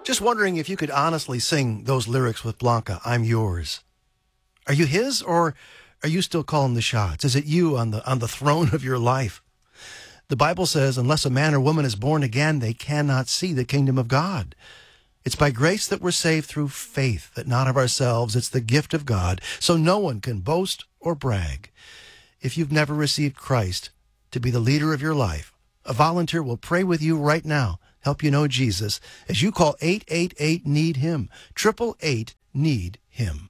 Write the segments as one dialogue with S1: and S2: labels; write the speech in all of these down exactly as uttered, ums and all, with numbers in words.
S1: Just wondering if you could honestly sing those lyrics with Blanca, I'm yours. Are you his, or are you still calling the shots? Is it you on the on the throne of your life? The Bible says, unless a man or woman is born again, they cannot see the kingdom of God. It's by grace that we're saved through faith, that not of ourselves. It's the gift of God, so no one can boast or brag. If you've never received Christ to be the leader of your life, a volunteer will pray with you right now, help you know Jesus, as you call eight eight eight, need him, eight eight eight, need him.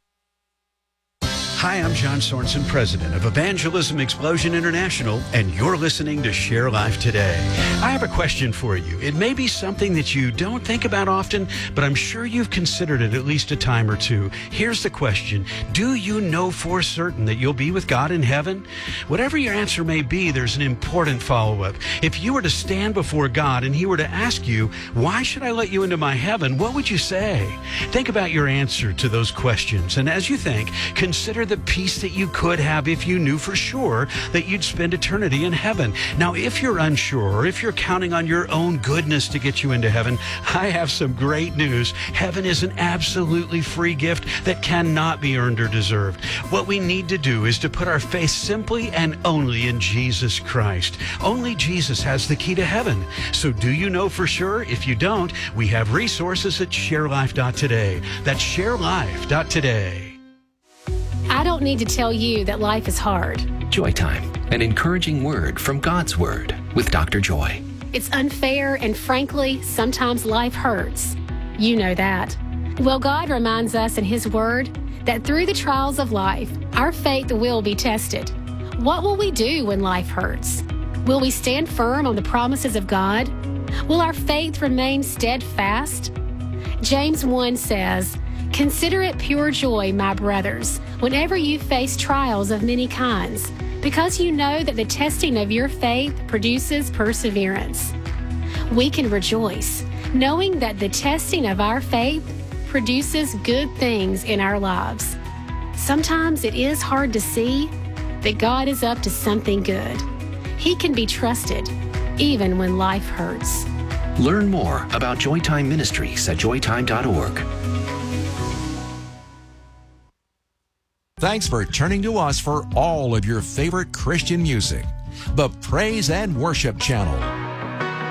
S2: Hi, I'm John Sorensen, president of Evangelism Explosion International, and you're listening to Share Life Today. I have a question for you. It may be something that you don't think about often, but I'm sure you've considered it at least a time or two. Here's the question. Do you know for certain that you'll be with God in heaven? Whatever your answer may be, there's an important follow-up. If you were to stand before God and he were to ask you, why should I let you into my heaven? What would you say? Think about your answer to those questions. And as you think, consider the peace that you could have if you knew for sure that you'd spend eternity in heaven. Now, if you're unsure, or if you're counting on your own goodness to get you into heaven, I have some great news. Heaven is an absolutely free gift that cannot be earned or deserved. What we need to do is to put our faith simply and only in Jesus Christ. Only Jesus has the key to heaven. So do you know for sure? If you don't, we have resources at share life dot today. That's share life dot today.
S3: I don't need to tell you that life is hard.
S4: Joy Time, an encouraging word from God's Word with Doctor Joy.
S3: It's unfair, and frankly, sometimes life hurts. You know that. Well, God reminds us in His Word that through the trials of life, our faith will be tested. What will we do when life hurts? Will we stand firm on the promises of God? Will our faith remain steadfast? James one says, "Consider it pure joy, my brothers, whenever you face trials of many kinds, because you know that the testing of your faith produces perseverance." We can rejoice, knowing that the testing of our faith produces good things in our lives. Sometimes it is hard to see that God is up to something good. He can be trusted, even when life hurts.
S4: Learn more about Joytime Ministries at joy time dot org.
S5: Thanks for turning to us for all of your favorite Christian music. The Praise and Worship Channel.